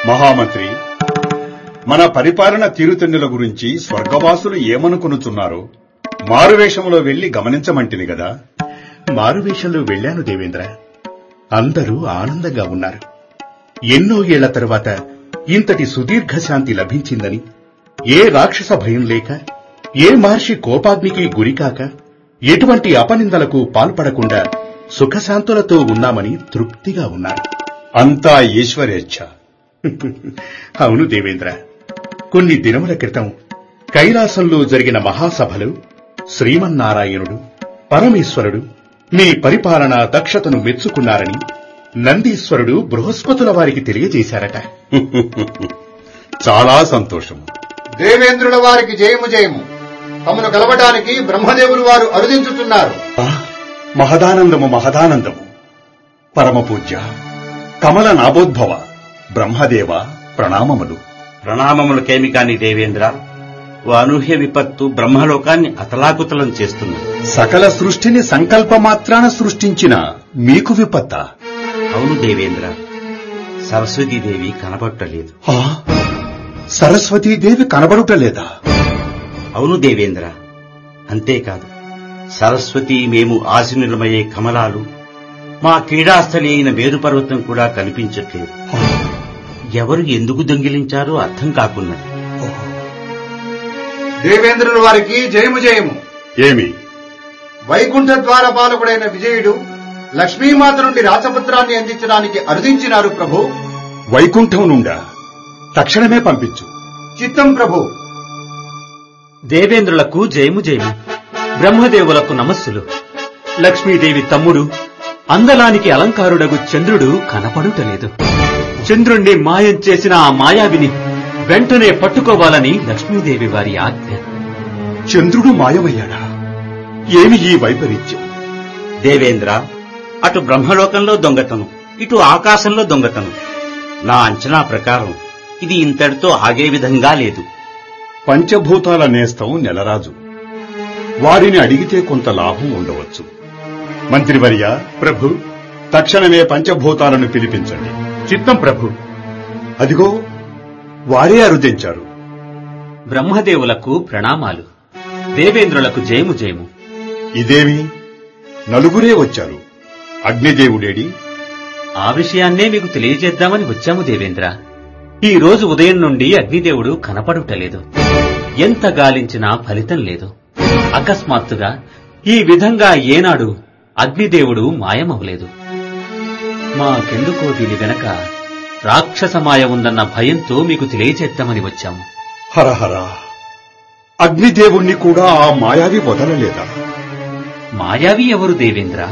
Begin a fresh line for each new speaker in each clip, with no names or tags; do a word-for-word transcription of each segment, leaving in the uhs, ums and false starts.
మహామంత్రి, మన పరిపాలన తీరుతెన్నుల గురించి స్వర్గవాసులు ఏమనుకొనుచున్నారో మారువేషంలో వెళ్లి గమనించమంటిని గదా.
మారువేషంలో వెళ్లాను దేవేంద్ర. అందరూ ఆనందంగా ఉన్నారు. ఎన్నో ఏళ్ల తరువాత ఇంతటి సుదీర్ఘ శాంతి లభించిందని, ఏ రాక్షస భయం లేక, ఏ మహర్షి కోపాగ్నికి గురికాక, ఎటువంటి అపనిందలకు పాల్పడకుండా సుఖశాంతులతో ఉన్నామని తృప్తిగా ఉన్నారు.
అంతా ఈశ్వరేచ్ఛ.
అవును దేవేంద్ర. కొన్ని దినముల క్రితం కైలాసంలో జరిగిన మహాసభలో శ్రీమన్నారాయణుడు, పరమేశ్వరుడు మీ పరిపాలనా దక్షతను మెచ్చుకున్నారని నందీశ్వరుడు బృహస్పతుల వారికి తెలియజేశారట.
చాలా సంతోషం.
దేవేంద్రుల వారికి జయము జయము. తమను కలవటానికి బ్రహ్మదేవులు వారు అరుదించుతున్నారు.
మహదానందము మహదానందము. పరమపూజ్య కమల నాభోద్భవ బ్రహ్మదేవ ప్రణామములు.
ప్రణామములకేమి కాని దేవేంద్ర, ఓ అనూహ్య విపత్తు బ్రహ్మలోకాన్ని అతలాకుతలం చేస్తున్నది.
సకల సృష్టిని సంకల్పమాత్రాన సృష్టించిన మీకు విపత్త?
అవును దేవేంద్ర, సరస్వతీదేవి కనబడటలేదు.
సరస్వతీదేవి కనబడుటలేదా?
అవును దేవేంద్ర. అంతేకాదు, సరస్వతి మేము ఆశీనులమయ్యే కమలాలు, మా క్రీడాస్థలి అయిన మేరుపర్వతం కూడా కనిపించట్లేదు. ఎవరు ఎందుకు దొంగిలించారో అర్థం కాకున్నది.
దేవేంద్రుల వారికి జయము జయము.
ఏమి?
వైకుంఠ ద్వార పాలకుడైన విజయుడు లక్ష్మీమాత నుండి రాజపత్రాన్ని అందించడానికి అరుదించినారు ప్రభు.
వైకుంఠం నుండా? తక్షణమే పంపించు.
చిత్తం ప్రభు.
దేవేంద్రులకు జయము జయము. బ్రహ్మదేవులకు నమస్సులు. లక్ష్మీదేవి తమ్ముడు అందలానికి అలంకారుడగు చంద్రుడు కనపడుటలేదు. చంద్రుణ్ణి మాయం చేసిన ఆ మాయావిని వెంటనే పట్టుకోవాలని లక్ష్మీదేవి వారి ఆజ్ఞ.
చంద్రుడు మాయమయ్యాడా? ఏమి ఈ వైపరీత్యం?
దేవేంద్ర, అటు బ్రహ్మలోకంలో దొంగతనం, ఇటు ఆకాశంలో దొంగతనం. నా అంచనా ప్రకారం ఇది ఇంతటితో ఆగే విధంగా లేదు.
పంచభూతాల నేస్తం నెలరాజు. వారిని అడిగితే కొంత లాభం ఉండవచ్చు. మంత్రివర్య,
ప్రభు,
తక్షణమే పంచభూతాలను పిలిపించండి.
చిత్తం ప్రభు.
అదిగో వారే అరుదించారు.
బ్రహ్మదేవులకు ప్రణామాలు. దేవేంద్రులకు జయము జయము.
ఇదేమి నలుగురే వచ్చారు? అగ్నిదేవుడేడి?
ఆ విషయాన్నే మీకు తెలియజేద్దామని వచ్చాము దేవేంద్ర. ఈ రోజు ఉదయం నుండి అగ్నిదేవుడు కనపడుటలేదు. ఎంత గాలించినా ఫలితం లేదు. అకస్మాత్తుగా ఈ విధంగా ఏనాడు అగ్నిదేవుడు మాయమవలేదు. మాకెందుకో దీని వెనక రాక్షస మాయ ఉందన్న భయంతో మీకు తెలియజేద్దామని వచ్చాము.
హరహర, అగ్నిదేవుణ్ణి కూడా ఆ మాయావి వదలలేదా?
మాయావి ఎవరు దేవేంద్ర?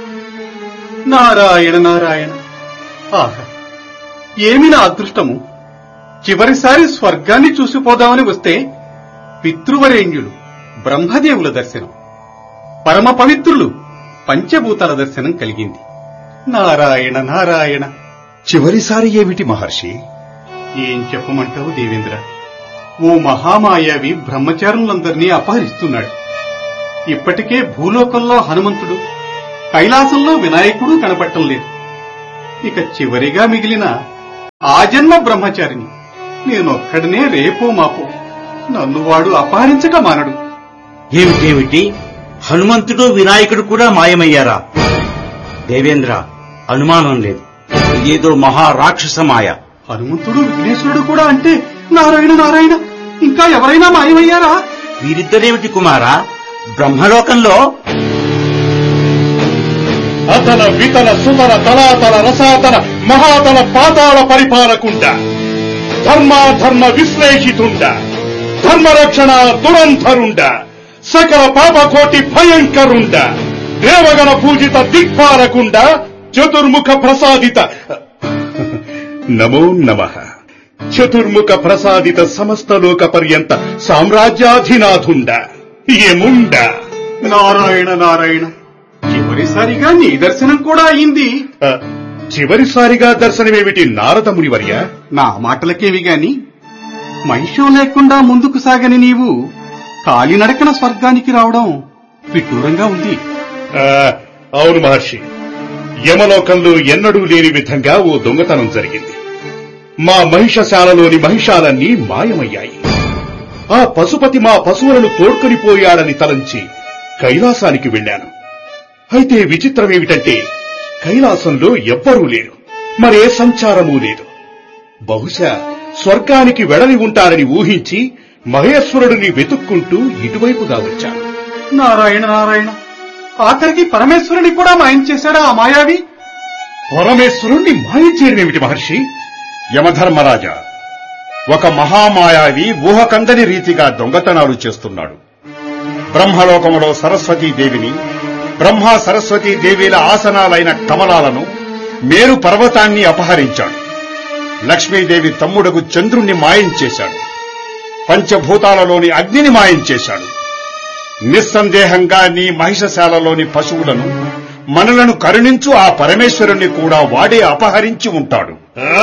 నారాయణ నారాయణ. ఆహా, ఏమి నా అదృష్టము! చివరిసారి స్వర్గాన్ని చూసిపోదామని వస్తే పితృవరేణ్యులు బ్రహ్మదేవుల దర్శనం, పరమ పవిత్రులు పంచభూతాల దర్శనం కలిగింది. నారాయణ నారాయణ.
చివరిసారి ఏమిటి మహర్షి?
ఏం చెప్పమంటావు దేవేంద్ర? ఓ మహామాయావి బ్రహ్మచారులందరినీ అపహరిస్తున్నాడు. ఇప్పటికే భూలోకంలో హనుమంతుడు, కైలాసంలో వినాయకుడు కనపడటం లేదు. ఇక చివరిగా మిగిలిన ఆ జన్మ బ్రహ్మచారిని నేనొక్కడనే రేపో మాపో నన్ను వాడు అపహరించక మానడు.
ఏమిటేమిటి? హనుమంతుడు, వినాయకుడు కూడా మాయమయ్యారా? దేవేంద్ర, అనుమానం లేదు, ఇదేదో మహారాక్షస మాయ.
హనుమంతుడు, విఘ్నేశ్వరుడు కూడా అంటే నారాయణ నారాయణ, ఇంకా ఎవరైనా మాయమయ్యారా?
వీరిద్దరేమిటి కుమారా? బ్రహ్మలోకంలో
అతన వితల సుతల తలాతల రసాతల మహాతల పాతాళ పరిపాలకుండ, ధర్మాధర్మ విశ్లేషితుండ, ధర్మరక్షణ దురంధరుండ, సకల పాపకోటి భయంకరుండ, దేవగణ పూజిత దిక్పాలకుండ, చతుర్ముఖ ప్రసాదిత నమో నమః. చతుర్ముఖ ప్రసాదిత సమస్త లోక పర్యంత సామ్రాజ్యాధినాథుండ, యముండ.
నారాయణ నారాయణ. చివరిసారిగా నీ దర్శనం కూడా అయింది.
చివరిసారిగా దర్శనమేమిటి నారదముని వర్య?
నా మాటలకేవి గాని మహిషం లేకుండా ముందుకు సాగని నీవు కాలినడకన స్వర్గానికి రావడం విడ్డూరంగా ఉంది.
అవును మహర్షి, యమలోకంలో ఎన్నడూ లేని విధంగా ఓ దొంగతనం జరిగింది. మా మహిషశాలలోని మహిషాలన్నీ మాయమయ్యాయి. ఆ పశుపతి మా పశువులను తోడ్కొనిపోయాడని తలంచి కైలాసానికి వెళ్లాను. అయితే విచిత్రమేమిటంటే కైలాసంలో ఎవ్వరూ లేరు, మరే సంచారమూ లేదు. బహుశా స్వర్గానికి వెడలి ఉంటారని ఊహించి మహేశ్వరుడిని వెతుక్కుంటూ ఇటువైపుగా వచ్చాను.
నారాయణ నారాయణ, ఆఖరికి పరమేశ్వరుని కూడా మాయం చేశాడా ఆ మాయావి?
పరమేశ్వరుణ్ణి మాయం చేయడమేమిటి మహర్షి?
యమధర్మరాజా, ఒక మహామాయావి ఊహకందని రీతిగా దొంగతనాలు చేస్తున్నాడు. బ్రహ్మలోకములో సరస్వతీదేవిని, బ్రహ్మ సరస్వతీదేవిల ఆసనాలైన కమలాలను, మేరు పర్వతాన్ని అపహరించాడు. లక్ష్మీదేవి తమ్ముడకు చంద్రుణ్ణి మాయం చేశాడు. పంచభూతాలలోని అగ్నిని మాయం చేశాడు. నిస్సందేహంగా నీ మహిషశాలలోని పశువులను, మనలను కరుణించు ఆ పరమేశ్వరుణ్ణి కూడా వాడే అపహరించి ఉంటాడు.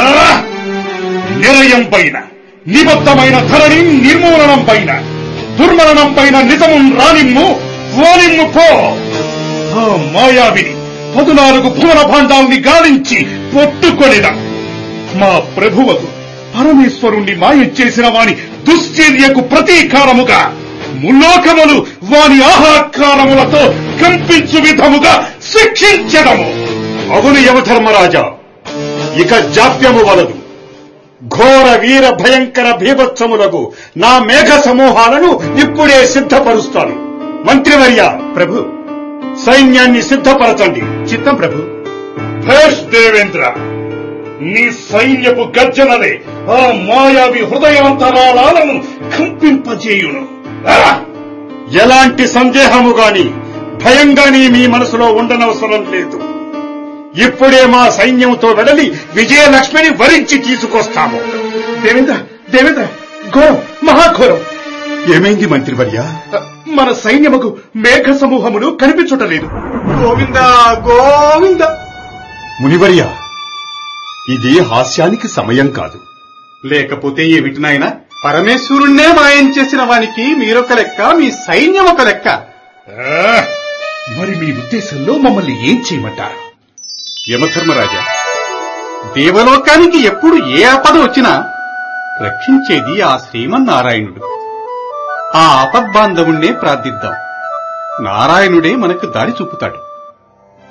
నిలయం పైన నిబద్ధమైన ధరణి నిర్మూలనం పైన దుర్మరణం పైన నిజము రానిమ్ము ఓనిమ్ము పో. ఆ మాయావిని పదునాలుగు భువన భాండాల్ని గాలించి పొట్టుకొనిన మా ప్రభువకు పరమేశ్వరుణ్ణి మాయం చేసిన వాని దుశ్చర్యకు ప్రతీకారముగా ముల్లోకములు వాని ఆహాకారములతో కంపించు విధముగా శిక్షించడము.
అవును యమధర్మరాజా, ఇక జాప్యము వలదు. ఘోర వీర భయంకర భీభత్సములకు నా మేఘ సమూహాలను ఇప్పుడే సిద్ధపరుస్తాను. మంత్రివర్య,
ప్రభు,
సైన్యాన్ని సిద్ధపరచండి.
చిత్తం ప్రభు. భేష్ దేవేంద్ర, నీ సైన్యపు గర్జనలే ఆ మాయావి హృదయాంతరాలను కంపింపజేయును.
ఎలాంటి సందేహము గాని భయం గాని మీ మనసులో ఉండనవసరం లేదు. ఇప్పుడే మా సైన్యంతో వెడలి విజయలక్ష్మిని వరించి తీసుకొస్తాము.
దేవేంద్ర, దేవేంద్ర, ఘోరం, మహాఘోరం.
ఏమైంది మంత్రివర్య?
మన సైన్యముకు మేఘ సమూహములు కనిపించుటలేదు.
గోవింద గోవింద.
మునివర్య, ఇది హాస్యానికి సమయం కాదు.
లేకపోతే ఏమిటి నాయనా, పరమేశ్వరుణ్ణే మాయం చేసిన వానికి మీరొక లెక్క, మీ సైన్యం ఒక లెక్క.
మరి మీ ఉద్దేశంలో మమ్మల్ని ఏం చేయమంటారు?
యమధర్మరాజా, దేవలోకానికి ఎప్పుడు ఏ ఆపద వచ్చినా రక్షించేది ఆ శ్రీమన్నారాయణుడు. ఆ ఆపద్బాంధవుణ్ణే ప్రార్థిద్దాం. నారాయణుడే మనకు దారి చూపుతాడు.